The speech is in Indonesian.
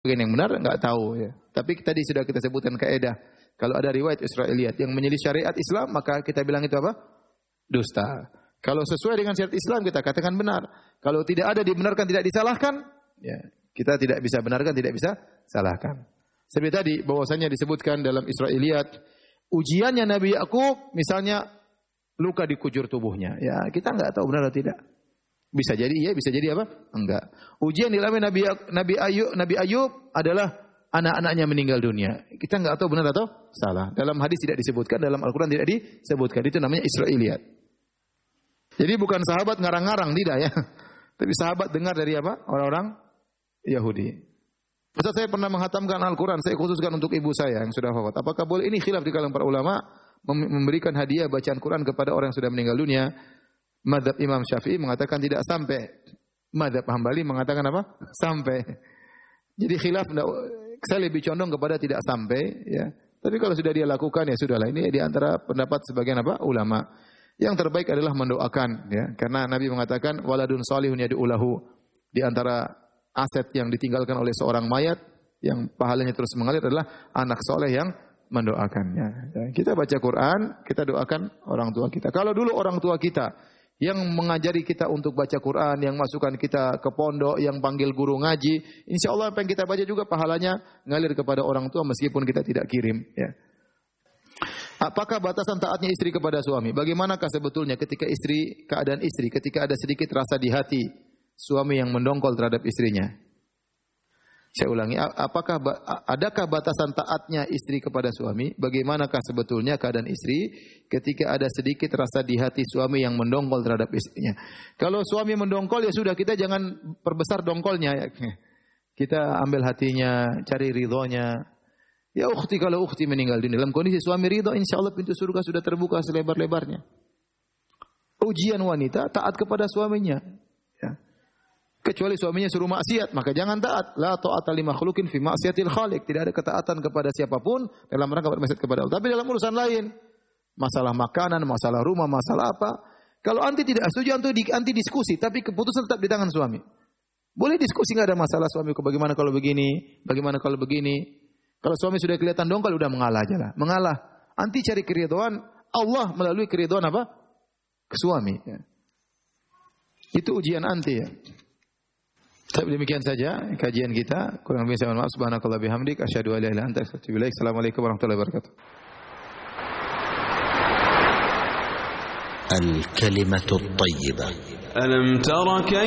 sebagian yang benar enggak tahu ya. Tapi tadi sudah kita sebutkan kaidah. Kalau ada riwayat Israiliyat yang menyelisih syariat Islam, maka kita bilang itu apa? Dusta. Kalau sesuai dengan syariat Islam kita katakan benar. Kalau tidak ada dibenarkan, tidak disalahkan, ya kita tidak bisa benarkan, tidak bisa salahkan. Seperti tadi bahwasanya disebutkan dalam Israiliyat, ujiannya Nabi Yakub misalnya luka di kujur tubuhnya. Ya, kita enggak tahu benar atau tidak. Bisa jadi iya, bisa jadi apa? Enggak. Ujian dialami Nabi Ayub adalah anak-anaknya meninggal dunia. Kita enggak tahu benar atau salah. Dalam hadis tidak disebutkan, dalam Al-Qur'an tidak disebutkan. Itu namanya Israiliyat. Jadi bukan sahabat ngarang-ngarang, tidak ya. Tapi sahabat dengar dari apa? Orang-orang Yahudi. Ustaz, saya pernah menghatamkan Al-Qur'an, saya khususkan untuk ibu saya yang sudah wafat. Apakah boleh? Ini khilaf di kalangan para ulama memberikan hadiah bacaan Quran kepada orang yang sudah meninggal dunia. Mazhab Imam Syafi'i mengatakan tidak sampai. Mazhab Hambali mengatakan apa? Sampai. Jadi khilaf, saya lebih condong kepada tidak sampai ya. Tapi kalau sudah dia lakukan ya sudahlah. Ini di antara pendapat sebagian apa? Ulama. Yang terbaik adalah mendoakan ya, karena Nabi mengatakan waladun salihun yad'u lahu, di antara aset yang ditinggalkan oleh seorang mayat yang pahalanya terus mengalir adalah anak soleh yang mendoakannya. Ya, kita baca Quran, kita doakan orang tua kita. Kalau dulu orang tua kita yang mengajari kita untuk baca Quran, yang masukkan kita ke pondok, yang panggil guru ngaji, insya Allah apa yang kita baca juga pahalanya ngalir kepada orang tua meskipun kita tidak kirim ya. Apakah batasan taatnya istri kepada suami? Bagaimanakah sebetulnya keadaan istri ketika ada sedikit rasa di hati suami yang mendongkol terhadap istrinya? Saya ulangi, adakah batasan taatnya istri kepada suami? Bagaimanakah sebetulnya keadaan istri ketika ada sedikit rasa di hati suami yang mendongkol terhadap istrinya? Kalau suami mendongkol ya sudah, kita jangan perbesar dongkolnya ya. Kita ambil hatinya, cari ridhonya. Ya ukhti, kalau ukhti meninggal dunia dalam kondisi suami ridho, insyaallah pintu surga sudah terbuka selebar-lebarnya. Ujian wanita taat kepada suaminya. Ya. Kecuali suaminya suruh maksiat, maka jangan taat. La ta'ata li makhluqin fi ma'siyatil khaliq. Tidak ada ketaatan kepada siapapun dalam rangka bermaksiat kepada Allah. Tapi dalam urusan lain, masalah makanan, masalah rumah, masalah apa, kalau anti tidak setuju, anti diskusi, tapi keputusan tetap di tangan suami. Boleh diskusi, enggak ada masalah suamiku, bagaimana kalau begini, bagaimana kalau begini. Kalau suami sudah kelihatan dongkol, udah mengalah aja lah. Mengalah. Anti cari keridhaan Allah melalui keridhaan apa? Ke suami. Ya. Itu ujian anti ya. Tapi demikian saja kajian kita. Kurang lebih saya mohon maaf. Subhanakallah bihamdik. Asyhadu an la ilaha illa anta astaghfiruka wa atubu ilaik. Assalamualaikum warahmatullahi wabarakatuh. Al-kalimatu at-thayyibah. Alam tara